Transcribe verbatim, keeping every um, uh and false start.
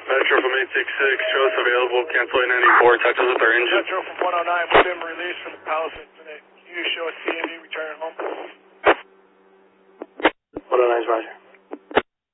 Metro from eight six six, show us available, cancel eight ninety-four, touches with our engine. Metro from one oh nine, we've been released from the Palisades today. Can you show us C and D returning home? one oh nine is Roger.